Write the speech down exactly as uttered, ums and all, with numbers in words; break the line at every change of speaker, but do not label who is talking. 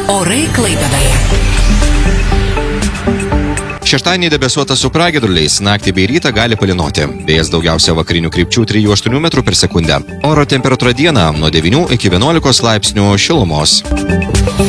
Orai Klaipėdoje.
Šeštadienį debesuota su pragiedruliais, naktį bei rytą gali palynoti. Vėjas daugiausia vakarinių krypčių trijų aštuonių metrų per sekundę. Oro temperatūra dieną nuo devynių iki vienuolikos laipsnių šilumos.